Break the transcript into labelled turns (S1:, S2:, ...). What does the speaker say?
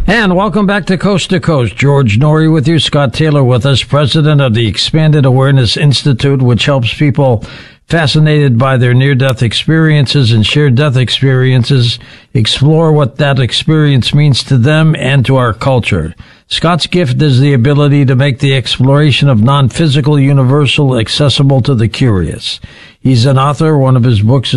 S1: And welcome back to Coast. George Norrie with you, Scott Taylor with us, president of the Expanded Awareness Institute, which helps people fascinated by their near-death experiences and shared death experiences explore what that experience means to them and to our culture. Scott's gift is the ability to make the exploration of non-physical universal accessible to the curious. He's an author. One of his books